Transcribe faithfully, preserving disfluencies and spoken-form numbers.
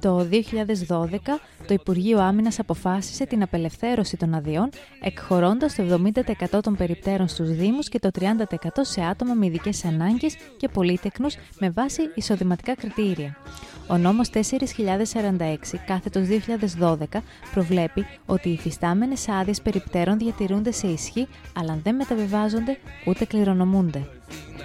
Το δύο χιλιάδες δώδεκα το Υπουργείο Άμυνας αποφάσισε την απελευθέρωση των αδειών, εκχωρώντας το εβδομήντα τοις εκατό των περιπτέρων στους Δήμους και το τριάντα τοις εκατό σε άτομα με ειδικές ανάγκες και πολύτεκνους με βάση εισοδηματικά κριτήρια. Ο νόμος τέσσερις χιλιάδες σαράντα έξι κάθετος δύο χιλιάδες δώδεκα προβλέπει ότι οι υφιστάμενες άδειες περιπτέρων διατηρούνται σε ισχύ, αλλά δεν μεταβιβάζονται ούτε κληρονομούνται.